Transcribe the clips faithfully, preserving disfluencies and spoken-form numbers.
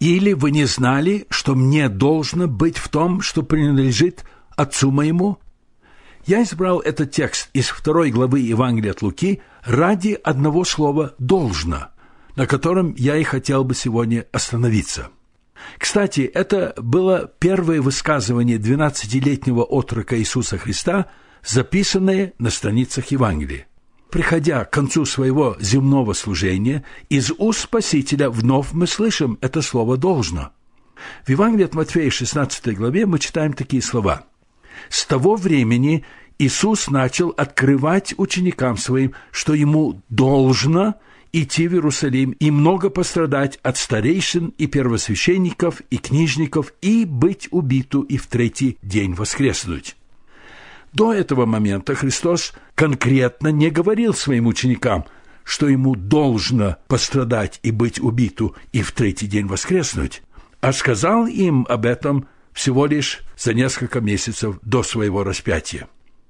Или вы не знали, что мне должно быть в том, что принадлежит Отцу моему? Я избрал этот текст из второй главы Евангелия от Луки ради одного слова «должно», на котором я и хотел бы сегодня остановиться. Кстати, это было первое высказывание двенадцатилетнего отрока Иисуса Христа, записанное на страницах Евангелия. Приходя к концу своего земного служения, из уст Спасителя вновь мы слышим это слово «должно». В Евангелии от Матфея, шестнадцатой главе, мы читаем такие слова. «С того времени Иисус начал открывать ученикам своим, что ему должно идти в Иерусалим и много пострадать от старейшин и первосвященников и книжников и быть убиту и в третий день воскреснуть». До этого момента Христос конкретно не говорил своим ученикам, что ему должно пострадать и быть убиту и в третий день воскреснуть, а сказал им об этом всего лишь за несколько месяцев до своего распятия.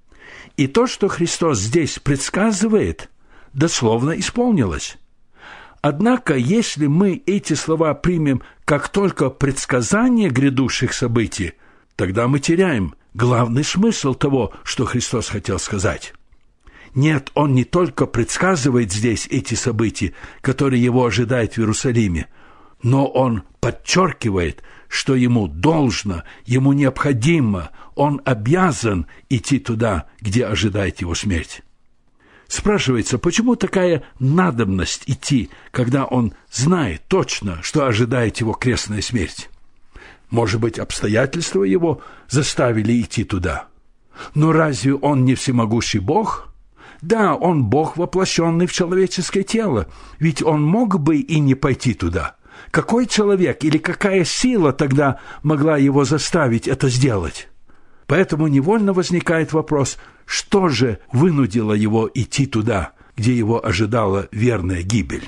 И то, что Христос здесь предсказывает, дословно исполнилось. Однако, если мы эти слова примем как только предсказание грядущих событий, тогда мы теряем главный смысл того, что Христос хотел сказать. Нет, Он не только предсказывает здесь эти события, которые Его ожидают в Иерусалиме, но Он подчеркивает, что Ему должно, Ему необходимо, Он обязан идти туда, где ожидает Его смерть. Спрашивается, почему такая надобность идти, когда Он знает точно, что ожидает Его крестная смерть? Может быть, обстоятельства его заставили идти туда. Но разве он не всемогущий Бог? Да, он Бог, воплощенный в человеческое тело, ведь он мог бы и не пойти туда. Какой человек или какая сила тогда могла его заставить это сделать? Поэтому невольно возникает вопрос, что же вынудило его идти туда, где его ожидала верная гибель?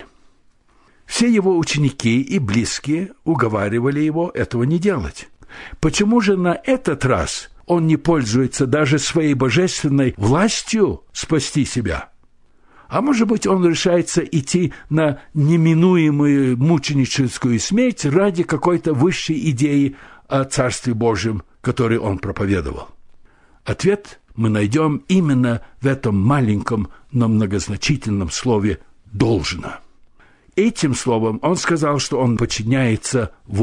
Все его ученики и близкие уговаривали его этого не делать. Почему же на этот раз он не пользуется даже своей божественной властью спасти себя? А может быть, он решается идти на неминуемую мученическую смерть ради какой-то высшей идеи о Царстве Божьем, который он проповедовал? Ответ мы найдем именно в этом маленьком, но многозначительном слове «должно». Этим словом он сказал, что он подчиняется воле